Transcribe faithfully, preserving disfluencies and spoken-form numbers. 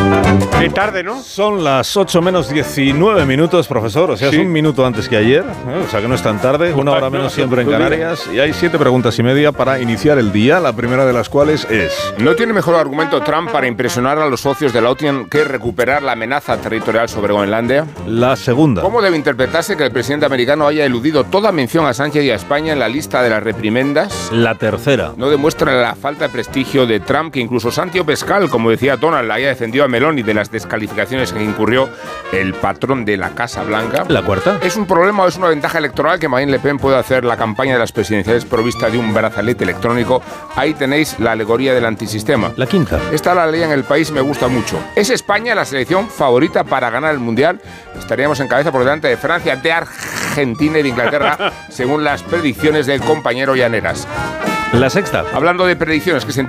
Qué tarde, ¿no? Son las ocho menos diecinueve minutos, profesor. O sea, Sí. es un minuto antes que ayer. ¿eh? O sea, que no es tan tarde. Una hora menos siempre en Canarias. Y hay siete preguntas y media para iniciar el día. La primera de las cuales es... ¿No tiene mejor argumento Trump para impresionar a los socios de la OTAN que recuperar la amenaza territorial sobre Groenlandia? La segunda. ¿Cómo debe interpretarse que el presidente americano haya eludido toda mención a Sánchez y a España en la lista de las reprimendas? La tercera. No demuestra la falta de prestigio de Trump que incluso Santiago Pascal, como decía Donald, haya defendido a Meloni de las descalificaciones que incurrió el patrón de la Casa Blanca. La cuarta. ¿Es un problema o es una ventaja electoral que Marine Le Pen pueda hacer la campaña de las presidenciales provista de un brazalete electrónico? Ahí tenéis la alegoría del antisistema. La quinta. Esta la ley en el país me gusta mucho. ¿Es España la selección favorita para ganar el Mundial? Estaríamos en cabeza por delante de Francia, de Argentina y de Inglaterra, según las predicciones del compañero Llaneras. La sexta. Hablando de predicciones, que se